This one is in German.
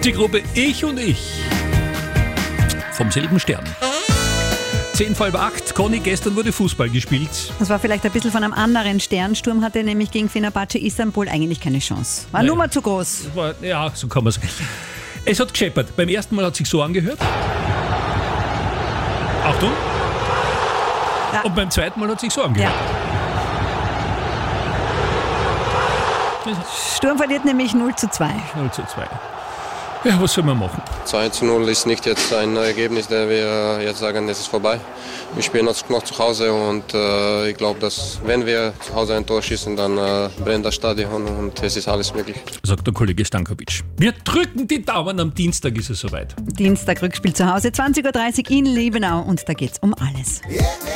Die Gruppe Ich und Ich vom selben Stern. 7:10. Conny, gestern wurde Fußball gespielt. Das war vielleicht ein bisschen von einem anderen Stern. Sturm hatte nämlich gegen Fenerbahce Istanbul eigentlich keine Chance. War Nummer zu groß. Ja, so kann man sagen. Es hat gescheppert. Beim ersten Mal hat es sich so angehört. Achtung. Ja. Und beim zweiten Mal hat es sich so angehört. Ja. Sturm verliert nämlich 0:2. 0:2. Ja, was soll man machen? 2:0 ist nicht jetzt ein Ergebnis, der wir jetzt sagen, es ist vorbei. Wir spielen noch zu Hause und ich glaube, dass wenn wir zu Hause ein Tor schießen, dann brennt das Stadion und es ist alles möglich. Sagt der Kollege Stankovic. Wir drücken die Daumen, am Dienstag ist es soweit. Dienstag Rückspiel zu Hause, 20:30 Uhr in Liebenau und da geht's um alles.